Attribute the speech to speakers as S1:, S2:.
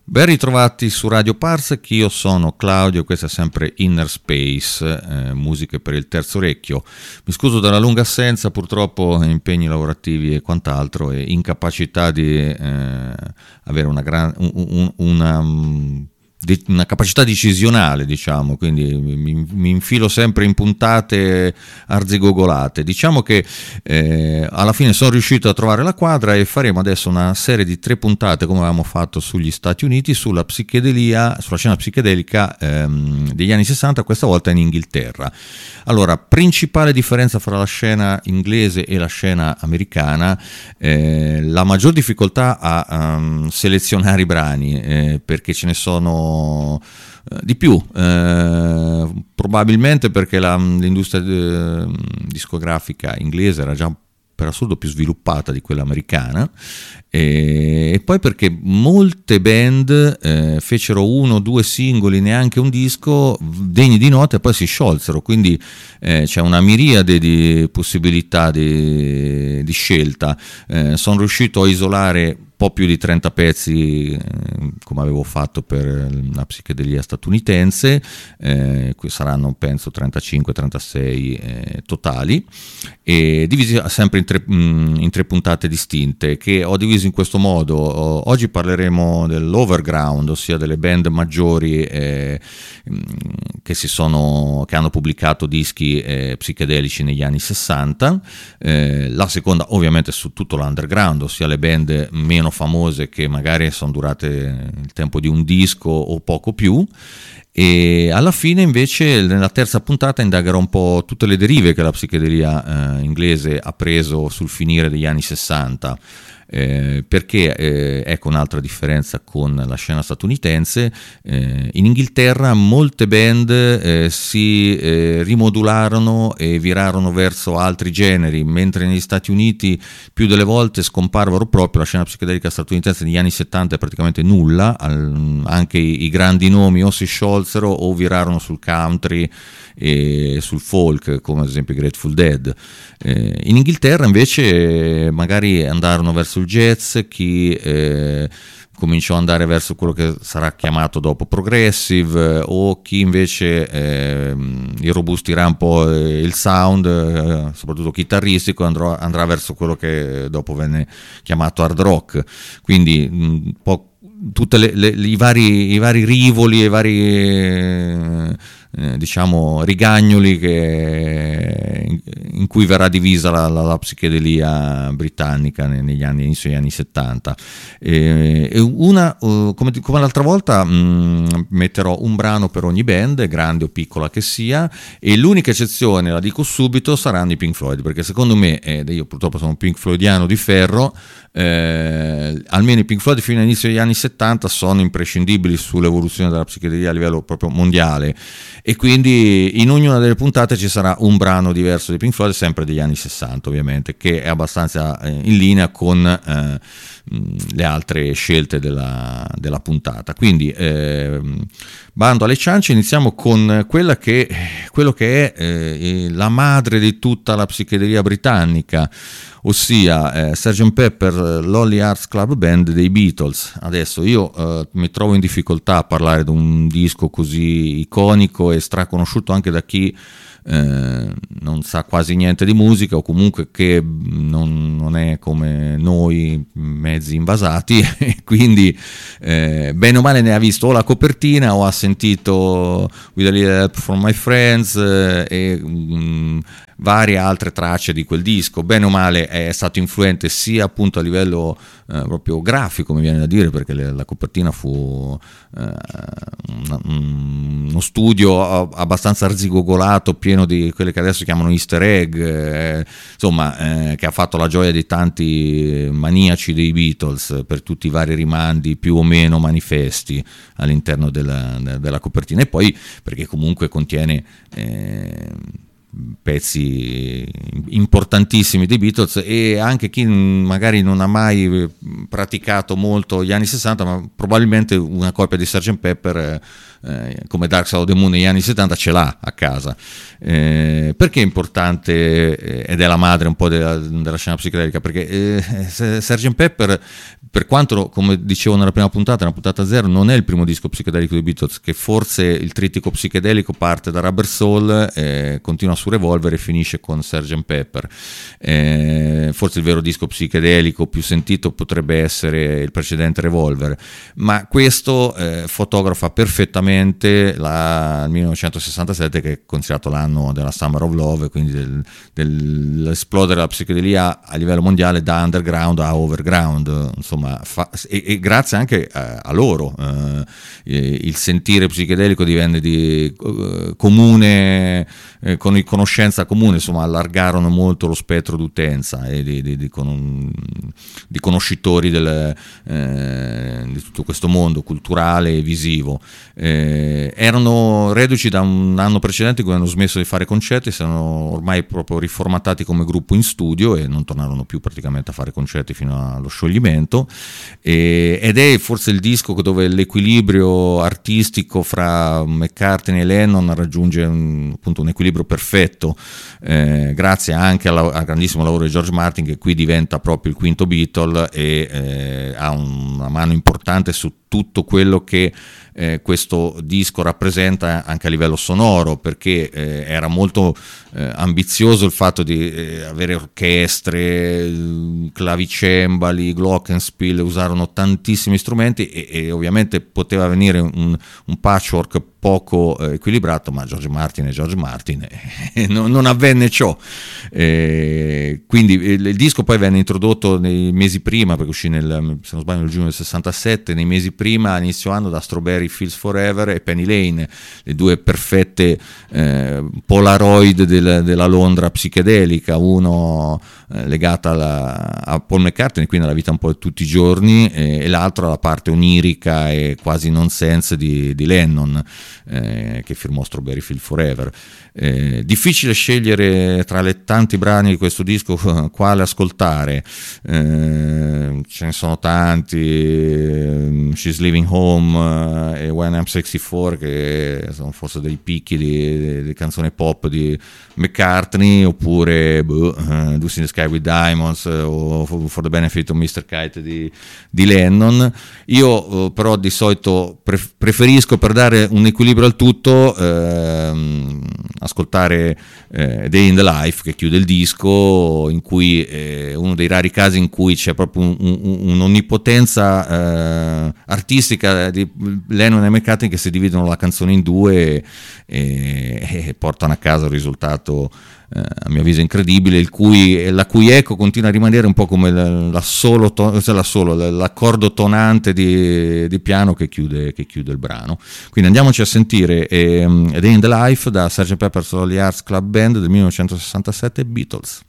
S1: Ben ritrovati su Radio Parsec, io sono Claudio, questa è sempre Inner Space, musiche per il terzo orecchio. Mi scuso della lunga assenza, purtroppo impegni lavorativi e quant'altro e incapacità di avere una capacità decisionale, diciamo, quindi mi infilo sempre in puntate arzigogolate. Diciamo che alla fine sono riuscito a trovare la quadra e faremo adesso una serie di 3 puntate, come avevamo fatto sugli Stati Uniti, sulla psichedelia, sulla scena psichedelica degli anni 60, questa volta in Inghilterra. Allora, principale differenza fra la scena inglese e la scena americana, la maggior difficoltà a selezionare i brani, perché ce ne sono di più, probabilmente perché l'industria discografica inglese era già per assurdo più sviluppata di quella americana, e poi perché molte band fecero 1 o 2 singoli, neanche un disco degni di nota, e poi si sciolsero, quindi c'è una miriade di possibilità di scelta. Sono riuscito a isolare po' più di 30 pezzi, come avevo fatto per la psichedelia statunitense, saranno penso 35-36 totali, e divisi sempre in 3 puntate distinte, che ho diviso in questo modo. Oggi parleremo dell'overground, ossia delle band maggiori che hanno pubblicato dischi psichedelici negli anni 60, la seconda ovviamente su tutto l'underground, ossia le band meno famose che magari sono durate il tempo di un disco o poco più, e alla fine invece nella terza puntata indagherò un po' tutte le derive che la psichedelia inglese ha preso sul finire degli anni 60. Perché ecco un'altra differenza con la scena statunitense. In Inghilterra molte band si rimodularono e virarono verso altri generi, mentre negli Stati Uniti più delle volte scomparvero proprio. La scena psichedelica statunitense negli anni 70 è praticamente nulla, anche i grandi nomi o si sciolsero o virarono sul country e sul folk, come ad esempio i Grateful Dead. In Inghilterra invece magari andarono verso il jazz, chi cominciò ad andare verso quello che sarà chiamato dopo progressive, o chi invece irrobustirà un po' il sound, soprattutto chitarristico, andrà verso quello che dopo venne chiamato hard rock. Quindi un po' tutte i vari rivoli e i vari diciamo rigagnoli in cui verrà divisa la psichedelia britannica negli anni, inizio degli anni 70. Come l'altra volta metterò un brano per ogni band, grande o piccola che sia, e l'unica eccezione, la dico subito, saranno i Pink Floyd, perché secondo me, io purtroppo sono un Pink Floydiano di ferro, almeno i Pink Floyd fino all'inizio degli anni 70 sono imprescindibili sull'evoluzione della psichedelia a livello proprio mondiale, e quindi in ognuna delle puntate ci sarà un brano diverso di Pink Floyd, sempre degli anni 60 ovviamente, che è abbastanza in linea con le altre scelte della puntata. Quindi bando alle ciance, iniziamo con quello che è la madre di tutta la psichedelia britannica, ossia Sgt. Pepper Lonely Hearts Club Band dei Beatles. Adesso io mi trovo in difficoltà a parlare di un disco così iconico e straconosciuto anche da chi non sa quasi niente di musica, o comunque che non è come noi mezzi invasati, e quindi bene o male ne ha visto o la copertina o ha sentito With a Little Help from My Friends e varie altre tracce di quel disco. Bene o male è stato influente sia appunto a livello proprio grafico, mi viene da dire, perché la copertina fu uno studio abbastanza arzigogolato, pieno di quelle che adesso chiamano easter egg, insomma, che ha fatto la gioia di tanti maniaci dei Beatles per tutti i vari rimandi più o meno manifesti all'interno della copertina, e poi perché comunque contiene pezzi importantissimi dei Beatles, e anche chi magari non ha mai praticato molto gli anni 60, ma probabilmente una copia di Sgt. Pepper come Dark Side of the Moon negli anni 70 ce l'ha a casa. Perché è importante ed è la madre un po' della scena psichedelica? Perché Sgt. Pepper, per quanto, come dicevo nella prima puntata, nella puntata 0, non è il primo disco psichedelico dei Beatles, che forse il trittico psicedelico parte da Rubber Soul, continua su Revolver e finisce con Sgt. Pepper. Forse il vero disco psichedelico più sentito potrebbe essere il precedente Revolver, ma questo fotografa perfettamente il 1967, che è considerato l'anno della Summer of Love, quindi dell'esplodere della psichedelia a livello mondiale da underground a overground, insomma, e grazie anche a loro il sentire psichedelico divenne di comune, con conoscenza comune, insomma allargarono molto lo spettro d'utenza e di conoscitori di tutto questo mondo culturale e visivo. Erano reduci da un anno precedente in cui hanno smesso di fare concerti, si erano ormai proprio riformatati come gruppo in studio e non tornarono più praticamente a fare concerti fino allo scioglimento, ed è forse il disco dove l'equilibrio artistico fra McCartney e Lennon raggiunge appunto un equilibrio perfetto, grazie anche al grandissimo lavoro di George Martin, che qui diventa proprio il quinto Beatle e ha una mano importante su tutto quello che questo disco rappresenta anche a livello sonoro, perché era molto ambizioso il fatto di avere orchestre, clavicembali, glockenspiel, usarono tantissimi strumenti e ovviamente poteva venire un patchwork poco equilibrato, ma George Martin è George Martin e non avvenne ciò. Quindi il disco poi venne introdotto nei mesi prima, perché uscì se non sbaglio nel giugno del 67, nei mesi prima, a inizio anno, da Strawberry Fields Forever e Penny Lane, le due perfette Polaroid della Londra psichedelica, uno legata a Paul McCartney, quindi alla vita un po' di tutti i giorni, e l'altro alla parte onirica e quasi nonsense di Lennon, che firmò Strawberry Fields Forever. Difficile scegliere tra le tanti brani di questo disco quale ascoltare, ce ne sono tanti, She's Leaving Home e When I'm 64, che sono forse dei picchi di canzone pop di McCartney, oppure Lucy in the Sky with Diamonds o For the Benefit of Mr. Kite di Lennon. Io però di solito preferisco, per dare un equilibrio al tutto, ascoltare Day in the Life, che chiude il disco, in cui uno dei rari casi in cui c'è proprio un'onnipotenza artistica di Lennon e McCartney, che si dividono la canzone in due e portano a casa un risultato a mio avviso incredibile, la cui eco continua a rimanere un po' come l'accordo tonante di piano che chiude il brano. Quindi andiamoci a sentire A Day in the Life da Sgt. Pepper's Lonely Hearts Club Band del 1967, Beatles.